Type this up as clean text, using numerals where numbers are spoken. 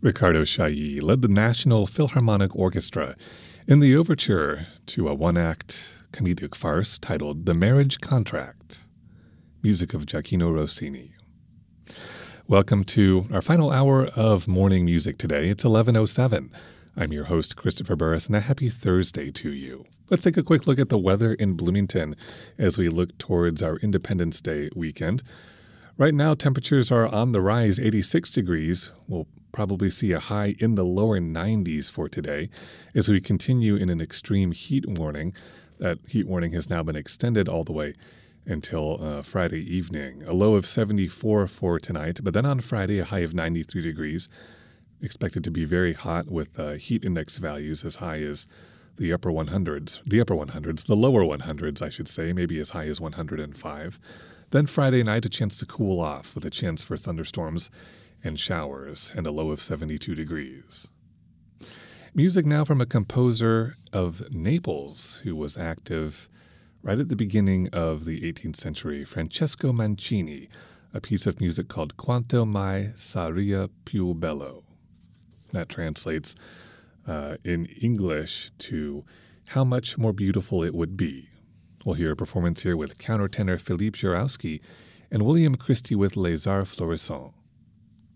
Riccardo Chailly led the National Philharmonic Orchestra in the overture to a one-act comedic farce titled The Marriage Contract, music of Gioacchino Rossini. Welcome to our final hour of morning music today. It's 11:07. I'm your host, Christopher Burris, and a happy Thursday to you. Let's take a quick look at the weather in Bloomington as we look towards our Independence Day weekend. Right now, temperatures are on the rise, 86 degrees. We'll probably see a high in the lower 90s for today as we continue in an extreme heat warning. That heat warning has now been extended all the way until Friday evening. A low of 74 for tonight, but then on Friday, a high of 93 degrees. Expected to be very hot with heat index values as high as the lower 100s, I should say, maybe as high as 105. Then Friday night, a chance to cool off with a chance for thunderstorms and showers and a low of 72 degrees. Music now from a composer of Naples who was active right at the beginning of the 18th century, Francesco Mancini, a piece of music called Quanto mai saria più bello. That translates in English to how much more beautiful it would be. We'll hear a performance here with countertenor Philippe Jurowski and William Christie with Les Arts Florissants.